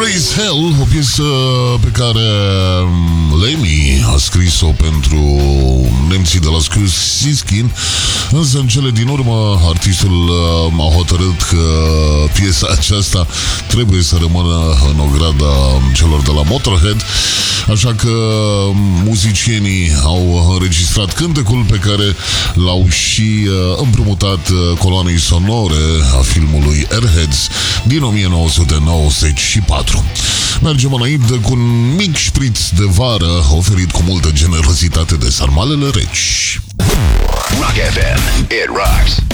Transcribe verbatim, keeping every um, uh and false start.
Raise Hell, o piesă pe care Lemmy a scris-o pentru nemții de la Siskin, însă în cele din urmă artistul a hotărât că piesa aceasta trebuie să rămână în ograda celor de la Motorhead, așa că muzicienii au înregistrat cântecul pe care l-au și împrumutat coloanei sonore a filmului Airheads din o mie nouă sute nouăzeci și patru. Mergem înainte cu un mic șpriț de vară oferit cu multă generozitate de sarmalele reci. Rock F M, it rocks.